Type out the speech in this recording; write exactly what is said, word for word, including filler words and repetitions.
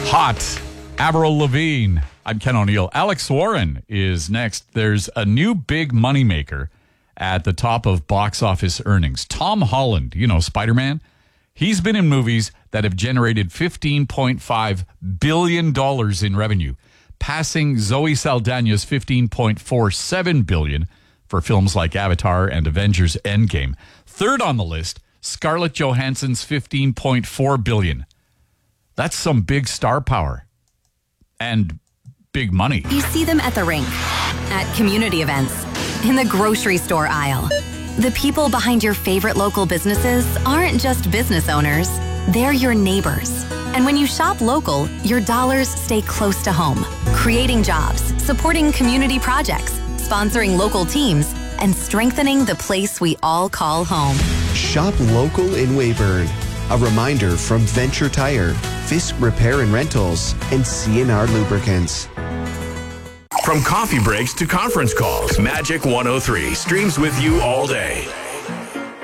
Hot. Avril Lavigne. I'm Ken O'Neill. Alex Warren is next. There's a new big moneymaker at the top of box office earnings. Tom Holland, you know, Spider-Man. He's been in movies that have generated fifteen point five billion dollars in revenue, passing Zoe Saldana's fifteen point four seven billion dollars for films like Avatar and Avengers Endgame. Third on the list, Scarlett Johansson's fifteen point four billion dollars. That's some big star power and big money. You see them at the rink, at community events, in the grocery store aisle. The people behind your favorite local businesses aren't just business owners, they're your neighbors. And when you shop local, your dollars stay close to home, creating jobs, supporting community projects, sponsoring local teams, and strengthening the place we all call home. Shop local in Weyburn. A reminder from Venture Tire, Fisk Repair and Rentals, and C and R Lubricants. From coffee breaks to conference calls, Magic one oh three streams with you all day.